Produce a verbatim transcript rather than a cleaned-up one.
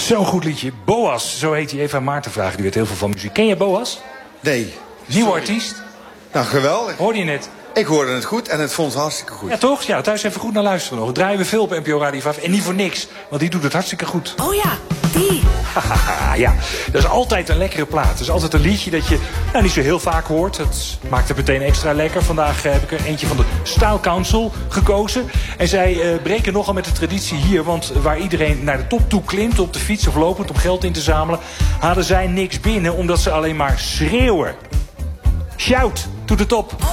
Zo'n goed liedje. Boas, zo heet hij. Even aan Maarten vragen, die weet heel veel van muziek. Ken je Boas? Nee. Nieuwe artiest. Nou, geweldig. Hoorde je net? Ik hoorde het goed en het vond het hartstikke goed. Ja, toch? Ja, thuis even goed naar luisteren nog. Draaien we veel op N P O Radio vijf. En niet voor niks, want die doet het hartstikke goed. Oh ja, die. Hahaha, ja. Dat is altijd een lekkere plaat. Dat is altijd een liedje dat je nou, niet zo heel vaak hoort. Dat maakt het meteen extra lekker. Vandaag eh, heb ik er eentje van de Style Council gekozen. En zij eh, breken nogal met de traditie hier. Want waar iedereen naar de top toe klimt, op de fiets of lopend om geld in te zamelen, hadden zij niks binnen omdat ze alleen maar schreeuwen. Shout to the top.